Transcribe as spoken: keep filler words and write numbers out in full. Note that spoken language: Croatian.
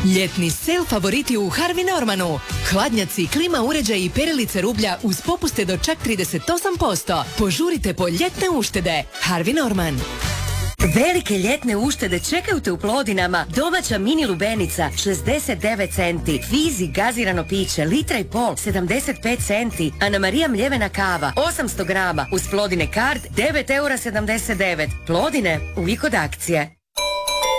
Ljetni sel favoriti u Harvey Normanu. Hladnjaci, klima uređaji i perilice rublja uz popuste do čak trideset osam posto. Požurite po ljetne uštede. Harvey Norman. Velike ljetne uštede čekaju te u Plodinama. Domaća mini lubenica šezdeset devet centi. Fizi gazirano piće litra i pol sedamdeset pet centi. Ana Marija mljevena kava osamsto grama uz Plodine kard devet eura sedamdeset devet. Plodine uvijek od akcije.